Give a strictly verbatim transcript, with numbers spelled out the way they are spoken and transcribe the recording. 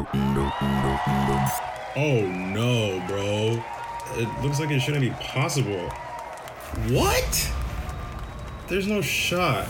Oh no, bro. It looks like it shouldn't be possible. What? There's no shot.